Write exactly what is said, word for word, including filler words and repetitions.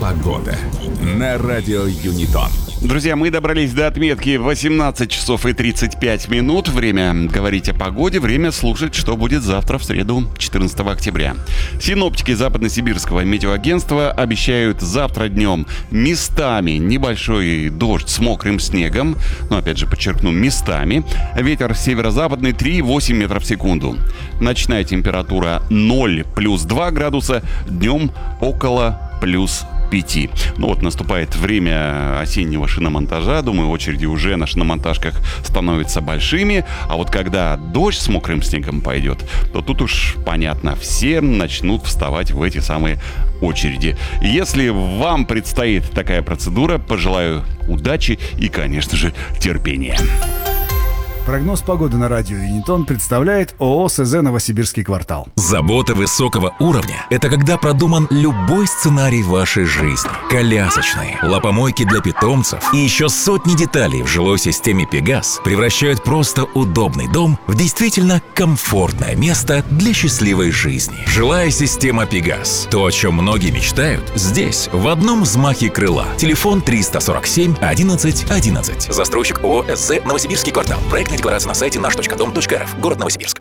Погода на радио Юнитон. Друзья, мы добрались до отметки восемнадцать часов и тридцать пять минут. Время говорить о погоде, время слушать, что будет завтра, в среду, четырнадцатого октября. Синоптики Западно-Сибирского метеоагентства обещают завтра днем местами небольшой дождь с мокрым снегом. Но, опять же, подчеркну, местами. Ветер северо-западный три и восемь метров в секунду. Ночная температура ноль плюс два градуса, днем около плюс пяти. Ну вот наступает время осеннего шиномонтажа. Думаю, очереди уже на шиномонтажках становятся большими. А вот когда дождь с мокрым снегом пойдет, то тут уж понятно, все начнут вставать в эти самые очереди. Если вам предстоит такая процедура, пожелаю удачи и, конечно же, терпения. Прогноз погоды на радио Юнитон представляет ООО СЗ «Новосибирский квартал». Забота высокого уровня – это когда продуман любой сценарий вашей жизни. Колясочные, лапомойки для питомцев и еще сотни деталей в жилой системе «Пегас» превращают просто удобный дом в действительно комфортное место для счастливой жизни. Жилая система «Пегас» – то, о чем многие мечтают, здесь, в одном взмахе крыла. Телефон триста сорок семь одиннадцать одиннадцать. Застройщик ООО СЗ «Новосибирский квартал». Проект декларация на сайте наш точка дом точка рф. Город Новосибирск.